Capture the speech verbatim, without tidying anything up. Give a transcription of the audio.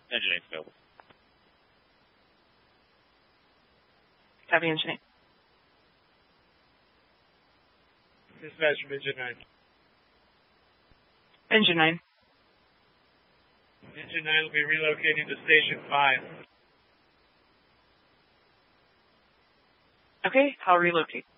Engine eight's available. Copy, Engine eight. Dispatch from Engine nine. Engine nine. Engine nine will be relocating to Station five. Okay, I'll relocate.